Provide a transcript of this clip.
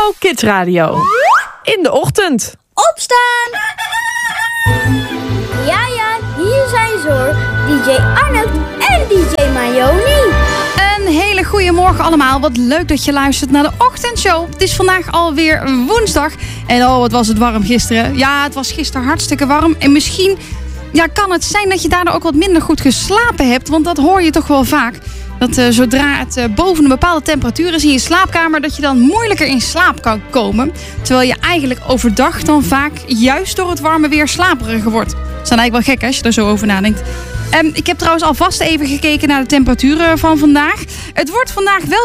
Go Kids Radio. In de ochtend. Opstaan! Ja, hier zijn ze hoor. DJ Arnold en DJ Mayoni. Een hele goede morgen allemaal. Wat leuk dat je luistert naar de ochtendshow. Het is vandaag alweer woensdag. En oh, wat was het warm gisteren. Ja, het was gisteren hartstikke warm. En misschien kan het zijn dat je daardoor ook wat minder goed geslapen hebt. Want dat hoor je toch wel vaak. Dat zodra het boven een bepaalde temperatuur is in je slaapkamer, dat je dan moeilijker in slaap kan komen. Terwijl je eigenlijk overdag dan vaak juist door het warme weer slaperiger wordt. Dat is dan eigenlijk wel gek als je er zo over nadenkt. Ik heb trouwens alvast even gekeken naar de temperaturen van vandaag. Het wordt vandaag wel